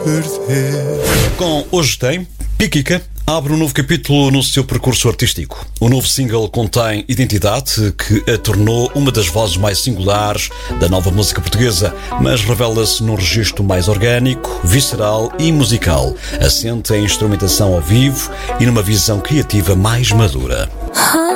perder. Com Hoje Tem, Piquica abre um novo capítulo no seu percurso artístico. O novo single contém identidade que a tornou uma das vozes mais singulares da nova música portuguesa, mas revela-se num registro mais orgânico, visceral e musical, assente em instrumentação ao vivo e numa visão criativa mais madura.